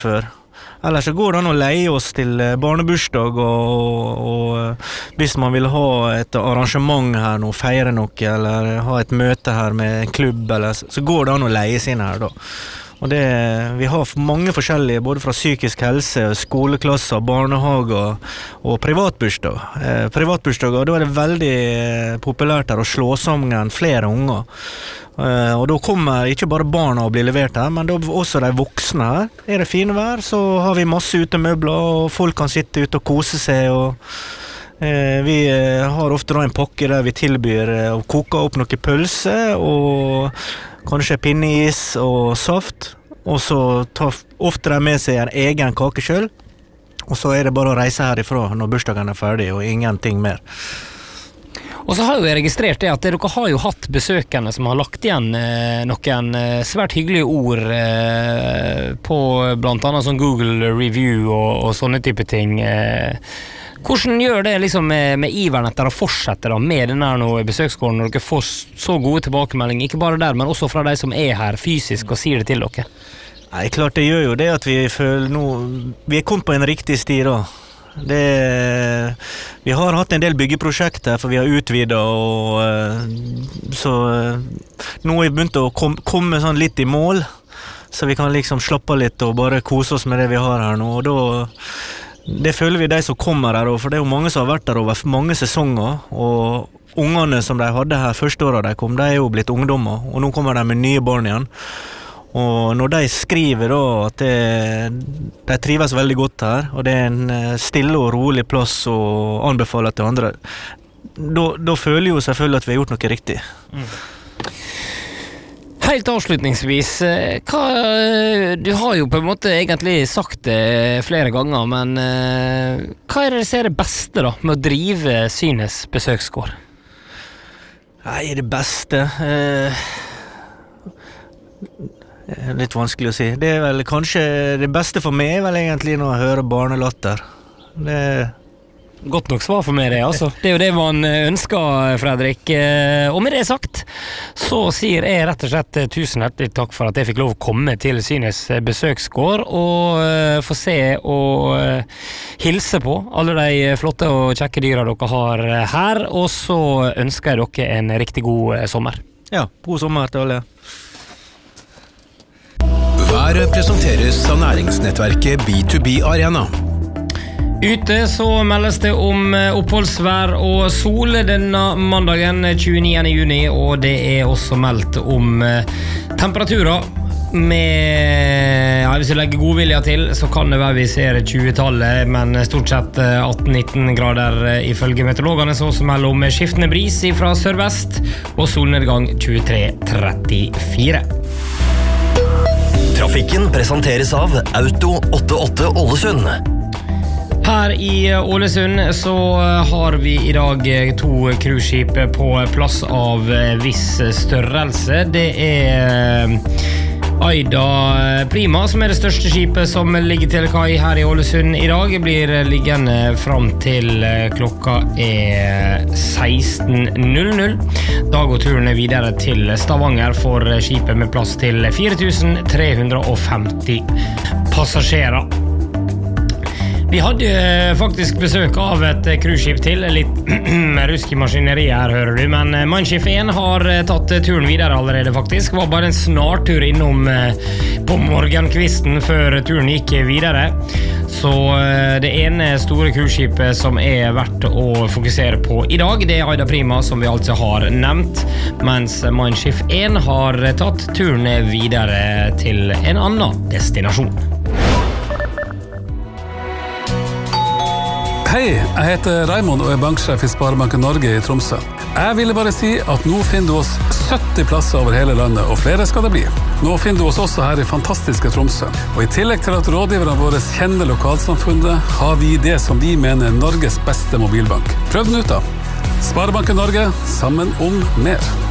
før. Ellers så går det an å leie oss til barnebursdag, og hvis man vil ha et arrangement her nå, feire noe, eller ha et møte her med en klubb, eller, så går det an å leie seg inn her da. Og vi har mange forskjellige, både fra psykisk helse, skoleklasser, barnehager og privatbursdag. Privatbursdager, da det veldig populært her å slå sammen flere unger. Og da kommer ikke bare barna å bli levert her, men da også de voksne her. Det fine vær, så har vi masse utemøbler, og folk kan sitte ute og kose seg, og vi har ofte da en pakke der vi tilbyr å koke opp noe pølse, og kanskje pinneis og saft, og så tar ofte de med seg en egen kake selv, og så det bare å reise herifra når bursdagen ferdig, og ingenting mer. Og så har jeg registrert det at dere har jo hatt besøkende som har lagt igjen noen svært hyggelige ord på blant annet sånn Google Review og sånne type ting. Hvordan gjør det liksom med iveren etter å fortsette da med denne besøksgården når dere får så gode tilbakemeldinger, ikke bare der, men også fra de som her fysisk og sier det til dere? Nei, klart det gjør jo det at vi føler nå, vi kommet på en riktig sti da. Vi har hatt en del byggeprosjekter, for vi har utvidet, og så nå har vi begynt å komme sånn litt i mål, så vi kan liksom slappe litt og bare kose oss med det vi har her nå, og da det føler vi de som kommer her, for det jo mange som har vært der over mange sesonger, og ungene som de hadde her første året de kom, de jo blitt ungdommer, og nå kommer de med nye barn igjen. Og når de skriver da at de trives veldig godt her, og det en stille og rolig plass og anbefaler til andre, da føler jo selvfølgelig at vi har gjort noe riktig. Helt avslutningsvis, du har jo på en måte egentlig sagt det flere ganger, men hva det ser det beste da med å drive Synes besøksgård? Nei, det beste... litt vanskelig å si. Det vel kanskje det beste for meg vel egentlig når jeg hører barnelatter. Godt nok svar for meg det, altså. Det jo det man ønsker, Fredrik. Og med det sagt, så sier jeg rett og slett tusen hjertelig takk for at jeg fikk lov å komme til Synes besøksgård og få se og hilse på alle de flotte og kjekke dyra dere har her, og så ønsker jeg dere en riktig god sommer. Ja, god sommer til alle. Været presenteres av næringsnettverket B2B Arena. Ute så meldes det om oppholdsvær og sol denne mandagen 29. juni, og det også meldt om temperaturer med, hvis vi legger godvilja til, så kan det være vi ser 20-tallet, men stort sett 18-19 grader ifølge meteorologene, så også mellom skiftende bris fra sørvest og solnedgang 23-34. Trafikken presenteres av Auto 88 Ålesund. Her i Ålesund så har vi i dag 2 cruiseskip på plass av viss størrelse. Det Aida Prima, som det største skipet som ligger til kai her i Ålesund i dag, blir liggende fram til klokka 16:00. Da går turen videre til Stavanger for skipet med plass til 4350 passasjerer. Vi hadde faktisk besøk av et cruiseskip til, litt rusk i maskineriet her, hører du, men Mein Schiff 1 har tatt turen videre allerede faktisk. Det var bare en snartur innom på morgenkvisten før turen gikk videre. Så det ene store cruiseskipet som verdt å fokusere på i dag, det Aida Prima, som vi altså har nevnt, mens Mein Schiff 1 har tatt turen videre til en annen destinasjon. Hei, jeg heter Raimond og banksjef i Sparebanken Norge i Tromsø. Jeg ville bare si at nå finner du oss 70 plasser over hele landet, og flere skal det bli. Nå finner du oss også her i fantastiske Tromsø. Og i tillegg til at rådgiverne våre kjenner lokalsamfunnet, har vi det som vi mener Norges beste mobilbank. Prøv den ut da. Sparebanken Norge, sammen om mer.